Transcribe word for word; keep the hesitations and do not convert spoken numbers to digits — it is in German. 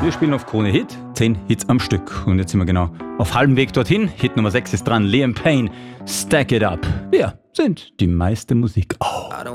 Wir spielen auf Krone Hit, zehn Hits am Stück. Und jetzt sind wir genau auf halbem Weg dorthin. Hit Nummer sechs ist dran, Liam Payne, Stack It Up. Wir sind die meiste Musik. Oh.